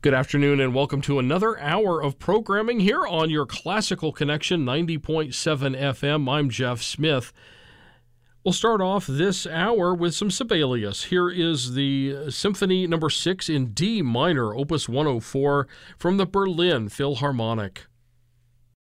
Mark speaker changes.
Speaker 1: Good afternoon and welcome to another hour of programming here on your Classical Connection 90.7 FM. I'm Jeff Smith. We'll start off this hour with some Sibelius. Here is the Symphony No. 6 in D minor, Opus 104 from the Berlin Philharmonic.